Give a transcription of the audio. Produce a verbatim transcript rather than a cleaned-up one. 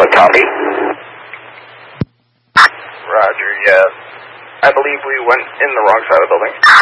solid copy. Roger, yeah. I believe we went in the wrong side of the building.